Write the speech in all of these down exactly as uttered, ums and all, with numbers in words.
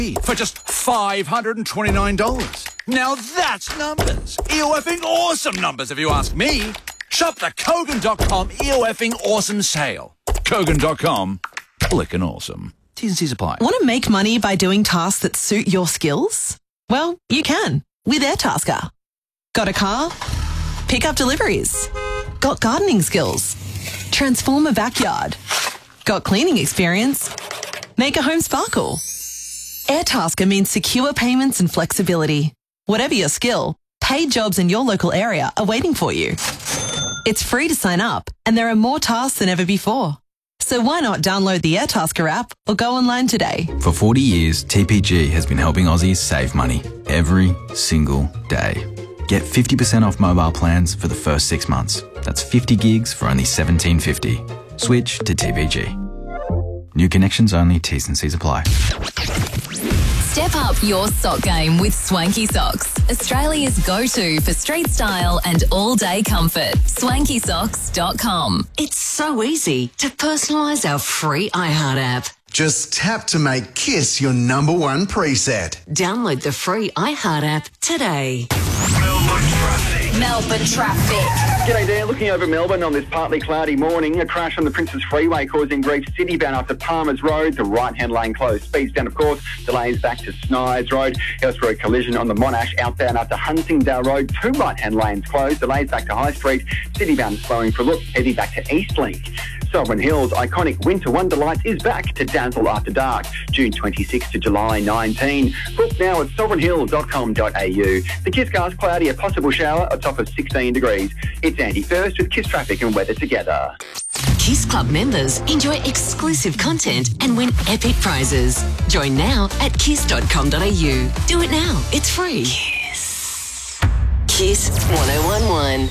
for just five hundred twenty-nine dollars. Now that's numbers. E-O-F-ing awesome numbers, if you ask me. Shop the Kogan dot com E-O-F-ing awesome sale. Kogan dot com, clickin' awesome. T's and C's apply. Want to make money by doing tasks that suit your skills? Well, you can with Airtasker. Got a car? Pick up deliveries. Got gardening skills? Transform a backyard. Got cleaning experience? Make a home sparkle. Airtasker means secure payments and flexibility. Whatever your skill, paid jobs in your local area are waiting for you. It's free to sign up, and there are more tasks than ever before. So why not download the Airtasker app or go online today? For forty years, T P G has been helping Aussies save money every single day. Get fifty percent off mobile plans for the first six months. That's fifty gigs for only seventeen fifty. Switch to T P G. New connections only, T's and C's apply. Step up your sock game with Swanky Socks, Australia's go-to for street style and all-day comfort. swanky socks dot com. It's so easy to personalise our free iHeart app. Just tap to make Kiss your number one preset. Download the free iHeart app today. Melbourne traffic. Melbourne traffic. G'day there, looking over Melbourne on this partly cloudy morning. A crash on the Princes Freeway causing grief city bound after Palmer's Road. The right-hand lane closed. Speeds down, of course. Delays back to Snides Road. Elsewhere, a collision on the Monash outbound after Huntingdale Road. Two right-hand lanes closed. Delays back to High Street. City bound slowing for a look. Heading back to Eastlink. Sovereign Hills' iconic Winter Wonderlights is back to dazzle after dark, June twenty-sixth to July nineteenth. Book now at sovereign hill dot com dot a u. The Kiss car's cloudy, a possible shower, a top of sixteen degrees. It's Andy First with Kiss Traffic and weather together. Kiss Club members enjoy exclusive content and win epic prizes. Join now at kiss dot com dot a u. Do it now. It's free. Kiss. Kiss one oh one one.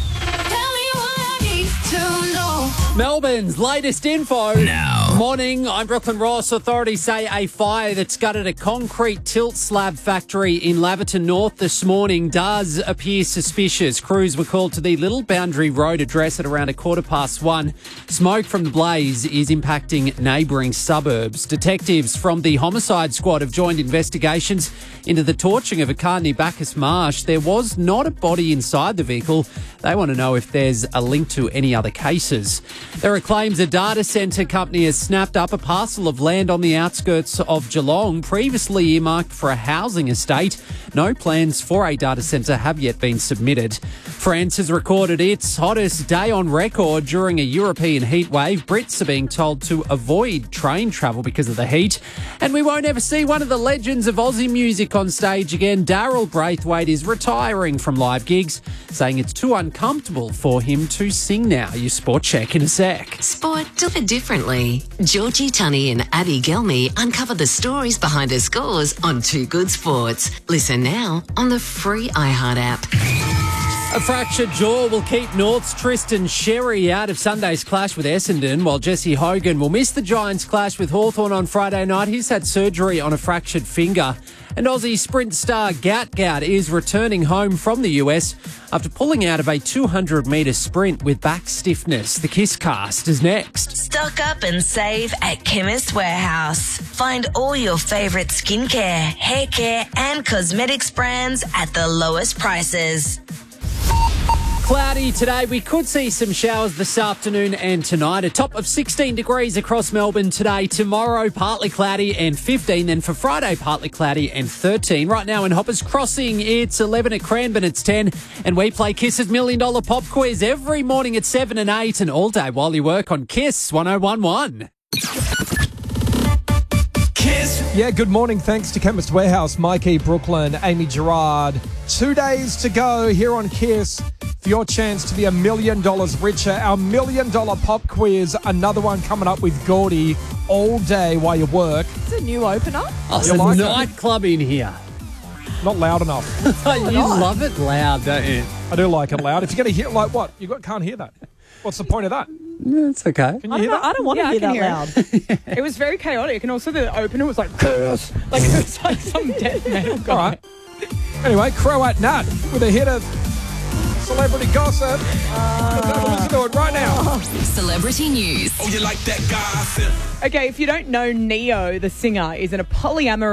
Melbourne's latest info. Now. Morning, I'm Brooklyn Ross. Authorities say a fire that gutted a concrete tilt slab factory in Laverton North this morning does appear suspicious. Crews were called to the Little Boundary Road address at around a quarter past one. Smoke from the blaze is impacting neighbouring suburbs. Detectives from the homicide squad have joined investigations into the torching of a car near Bacchus Marsh. There was not a body inside the vehicle. They want to know if there's a link to any other cases. There are claims a data centre company has snapped up a parcel of land on the outskirts of Geelong, previously earmarked for a housing estate. No plans for a data centre have yet been submitted. France has recorded its hottest day on record during a European heatwave. Brits are being told to avoid train travel because of the heat. And we won't ever see one of the legends of Aussie music on stage again. Daryl Braithwaite is retiring from live gigs, saying it's too uncomfortable for him to sing now. Your sport check in a sec. Sport delivered differently. Georgie Tunney and Abby Gelmy uncover the stories behind her scores on Two Good Sports. Listen now on the free iHeart app. A fractured jaw will keep North's Tristan Sherry out of Sunday's clash with Essendon, while Jesse Hogan will miss the Giants' clash with Hawthorn on Friday night. He's had surgery on a fractured finger. And Aussie sprint star Gat Gat is returning home from the U S after pulling out of a two hundred metre sprint with back stiffness. The Kiss Cast is next. Stock up and save at Chemist Warehouse. Find all your favourite skincare, hair care and cosmetics brands at the lowest prices. Cloudy today. We could see some showers this afternoon and tonight. A top of sixteen degrees across Melbourne today. Tomorrow, partly cloudy and fifteen. Then for Friday, partly cloudy and thirteen. Right now in Hoppers Crossing, it's eleven at Cranbourne, it's ten. And we play Kiss's Million Dollar Pop Quiz every morning at seven and eight and all day while you work on Kiss one oh one one. Yeah, good morning. Thanks to Chemist Warehouse, Mikey, Brooklyn, Amy Gerard. Two days to go here on Kiss for your chance to be a million dollars richer. Our million dollar pop quiz, another one coming up with Gordy all day while you work. It's a new opener. Oh, it's a like nightclub in here. Not loud enough. You love it loud, don't you? I do like it loud. If you're going to hear, like what? You got, can't hear that. What's the point of that? It's okay. Can you I hear don't, that? I don't want Yeah, to I hear can that hear loud. It was very chaotic, and also the opener was like, curse. Like it was like some dead metal guy. All right. Anyway, Croat Nut with a hit of celebrity gossip. Uh, Let's have a listen to it right now. Celebrity news. Oh, you like that gossip? Okay, if you don't know, Neo, the singer, is in a polyamorous